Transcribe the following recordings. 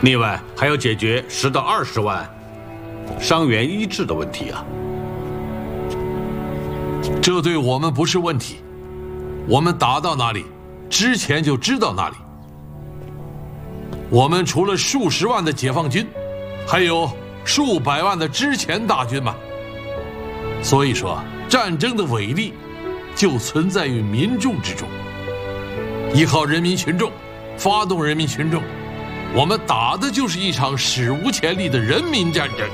另外还要解决10到20万伤员医治的问题啊。 这对我们不是问题，我们打到哪里，之前就知道哪里。我们除了数十万的解放军，还有数百万的之前大军嘛。所以说，战争的伟力就存在于民众之中。依靠人民群众，发动人民群众，我们打的就是一场史无前例的人民战争。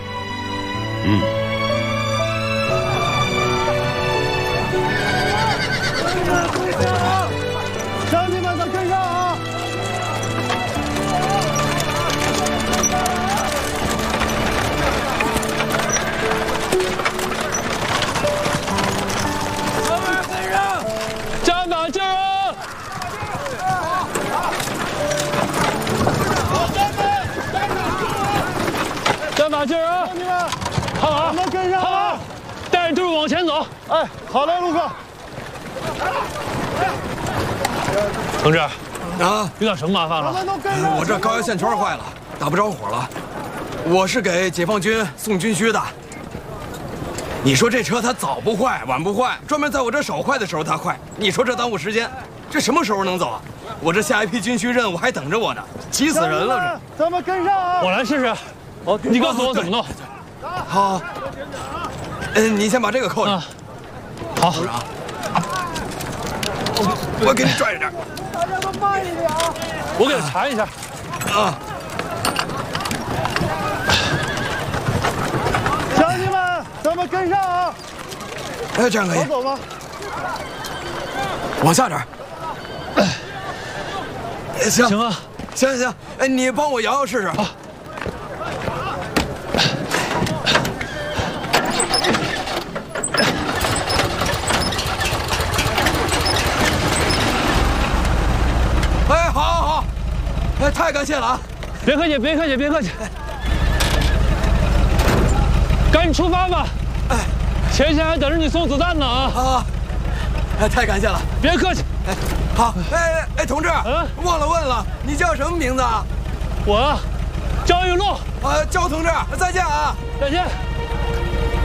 乡亲们，咱跟上啊！ 站哪劲儿啊！站哪劲儿啊！ 乡亲们， 看好， 咱们跟上啊！ 带着队伍往前走。 哎，好嘞，陆哥。 同志， 啊， 遇到什么麻烦了？ 咱们都跟上。 我这高压线圈坏了，打不着火了。我是给解放军送军需的。你说这车它早不坏晚不坏，专门在我这手坏的时候它坏，你说这耽误时间，这什么时候能走啊？我这下一批军需任务还等着我呢，急死人了这。咱们跟上啊！ 我来试试。你告诉我怎么弄。 好，你先把这个扣上。 好。 部长，我给你拽着点。 大家都慢一点啊！ 我给他缠一下。 啊。 乡亲们，咱们跟上啊！ 哎，这样可以。 好走吗？ 往下点。行行啊， 行，哎，你帮我摇摇试试。好。哎，好，哎，太感谢了啊！ 别客气，别客气，别客气。赶紧出发吧！ 哎， 前线还等着你送子弹呢啊！ 好，哎，太感谢了， 别客气。 哎，好，哎，同志，忘了问了，你叫什么名字啊？ 我，焦玉露。 焦同志，再见啊！ 再见。